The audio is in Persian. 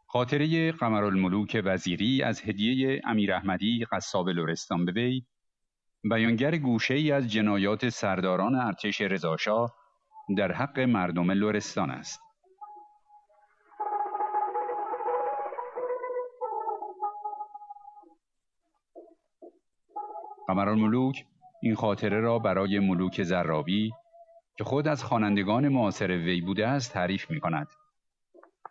خاطره قمرالملوک وزیری از هدیه امیر احمدی قصاب لرستان به وی، بیانگر گوشه‌ای از جنایات سرداران ارتش رضاشاه در حق مردم لرستان است. قمرالملوک این خاطره را برای ملوک زرابی که خود از خوانندگان معاصر وی بوده است تعریف می کند.